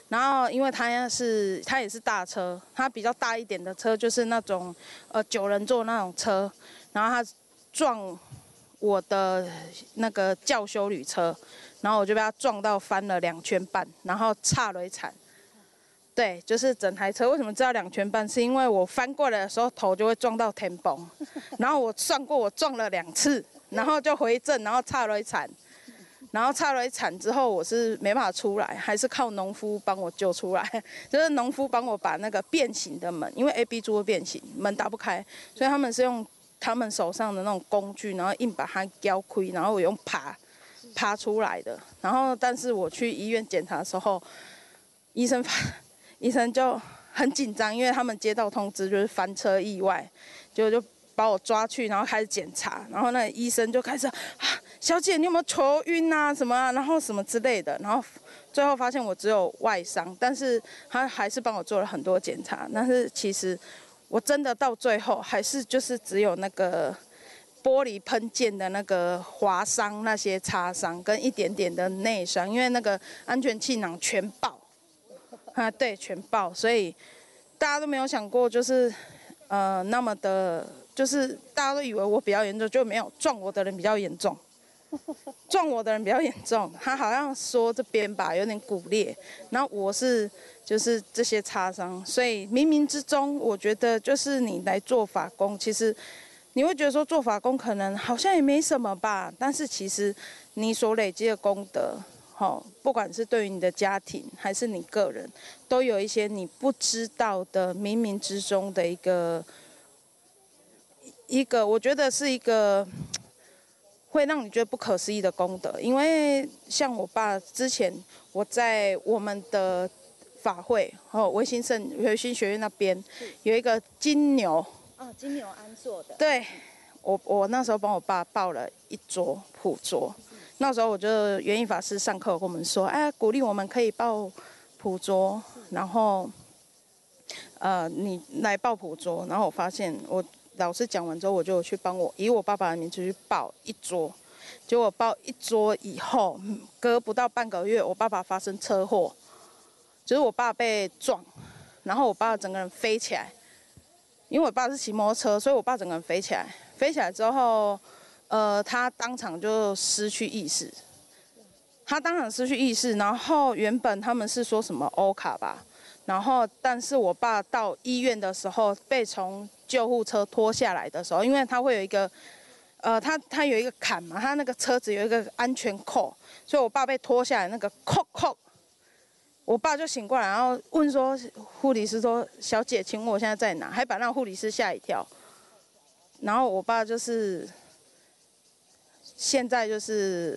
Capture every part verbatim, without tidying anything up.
然后因为它是它也是大车，它比较大一点的车就是那种呃九人座那种车，然后它撞我的那个轿休旅车，然后我就被它撞到翻了两圈半，然后差了一惨。对，就是整台车为什么知道两圈半？是因为我翻过来的时候头就会撞到天崩，然后我算过我撞了两次，然后就回正，然后差了一惨。然后差了一惨之后，我是没办法出来，还是靠农夫帮我救出来。就是农夫帮我把那个变形的门，因为 A B 柱会变形，门打不开，所以他们是用他们手上的那种工具，然后硬把它撬开，然后我用爬爬出来的。然后，但是我去医院检查的时候，医生医生就很紧张，因为他们接到通知就是翻车意外，结果就把我抓去，然后开始检查，然后那个医生就开始啊。小姐，你有没有头晕啊？什么啊？然后什么之类的，然后最后发现我只有外伤，但是他还是帮我做了很多检查。但是其实我真的到最后还是就是只有那个玻璃喷溅的那个划伤、那些擦伤跟一点点的内伤，因为那个安全气囊全爆啊，对，全爆，所以大家都没有想过就是呃那么的，就是大家都以为我比较严重，就没有撞我的人比较严重。撞我的人比较严重，他好像说这边吧有点骨裂，然后我是就是这些擦伤，所以冥冥之中，我觉得就是你来做法工，其实你会觉得说做法工可能好像也没什么吧，但是其实你所累积的功德，哦，不管是对于你的家庭还是你个人，都有一些你不知道的冥冥之中的一个一个，我觉得是一个。会让你觉得不可思议的功德，因为像我爸之前，我在我们的法会哦，维新圣维新学院那边有一个金牛哦，金牛安坐的。 对，我我那时候帮我爸报了一桌普桌，那时候我就圆意法师上课跟我们说，哎，鼓励我们可以报普桌，然后呃你来报普桌，然后我发现我。老师讲完之后，我就去帮我以我爸爸的名字去报一桌，结果报一桌以后，隔不到半个月，我爸爸发生车祸，就是我爸被撞，然后我爸整个人飞起来，因为我爸是骑摩托车，所以我爸整个人飞起来，飞起来之后，呃，他当场就失去意识，他当场失去意识，然后原本他们是说什么欧卡吧。然后，但是我爸到医院的时候，被从救护车拖下来的时候，因为他会有一个，呃，他他有一个坎嘛，他那个车子有一个安全扣，所以我爸被拖下来那个扣扣，我爸就醒过来，然后问说，护理师说，小姐，请问我现在在哪？还把那个护理师吓一跳。然后我爸就是现在就是。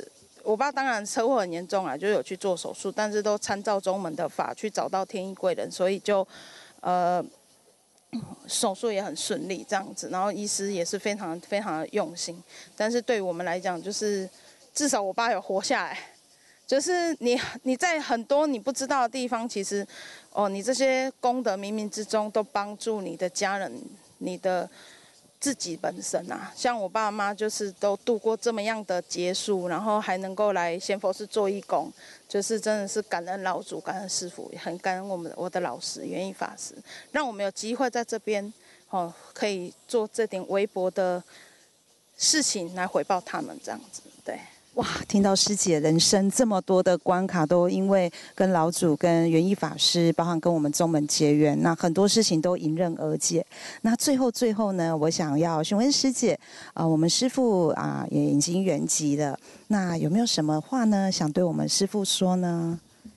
我爸当然车祸很严重啊，就有去做手术，但是都参照中门的法去找到天意贵人，所以就，呃，手术也很顺利这样子。然后医师也是非常非常的用心，但是对于我们来讲，就是至少我爸有活下来。就是你你在很多你不知道的地方，其实哦，你这些功德冥冥之中都帮助你的家人，你的。自己本身啊，像我爸妈就是都度过这么样的劫数，然后还能够来仙佛寺做义工，就是真的是感恩老祖、感恩师父，也很感恩我们我的老师圆意法师，让我们有机会在这边哦，可以做这点微薄的事情来回报他们，这样子，对。 哇，听到师姐人生这么多的关卡，都因为跟老祖、跟圆意法师，包含跟我们宗门结缘，那很多事情都迎刃而解。那最后最后呢，我想要询问师姐，呃，我们师父啊、呃、也已经圆寂了，那有没有什么话呢，想对我们师父说呢？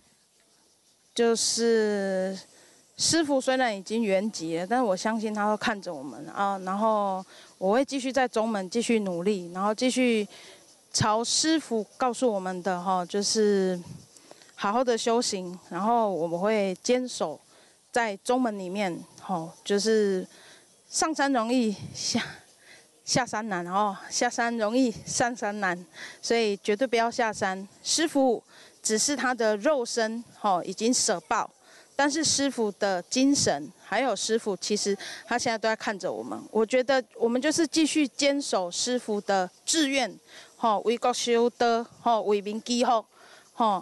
就是师父虽然已经圆寂了，但是我相信他会看着我们啊，然后我会继续在宗门继续努力，然后继续。朝师父告诉我们的哈，就是好好的修行，然后我们会坚守在宗门里面，哈，就是上山容易下下山难哦，下山容易上山难，所以绝对不要下山。师父只是他的肉身哈已经舍报，但是师父的精神还有师父，其实他现在都在看着我们。我觉得我们就是继续坚守师父的志愿。吼，为国修德，吼，为民祈福，吼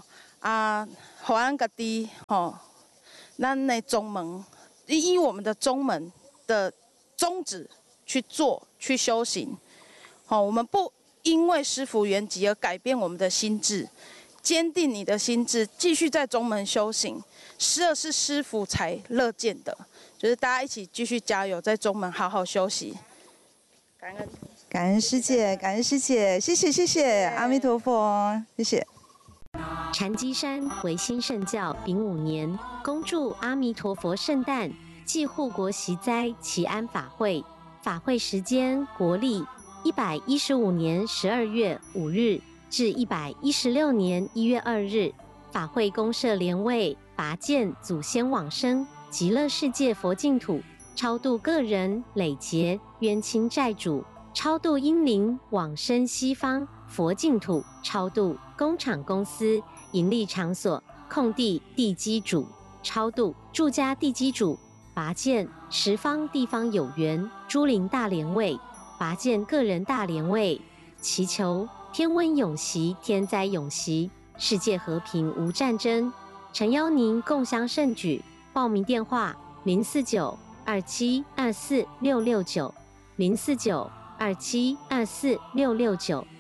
啊，互咱家己吼，咱的宗门以我们的宗门的宗旨去做去修行，好，我们不因为师父圆寂而改变我们的心智，坚定你的心智，继续在宗门修行，这是师父才乐见的，就是大家一起继续加油，在宗门好好休息。感恩， 感恩师姐，感恩师姐，谢谢谢谢，阿弥陀佛，谢谢。 禅机山维新圣教丙午年，恭祝阿弥陀佛圣诞暨护国息灾祈安法会。法会时间国历一百一十五年十二月五日至一百一十六年一月二日。法会公设莲位，拔见祖先往生极乐世界佛净土，超度个人累劫冤亲债主，超度阴灵往生西方佛净土，超度工厂公司营利场所空地地基主，超度住家地基主，拔见十方地方有缘诸灵大莲位，拔见个人大莲位，祈求天温永息，天灾永息，世界和平无战争。诚邀您共襄盛举，报名电话零四九二七二四六六九零四九二七二四六六九。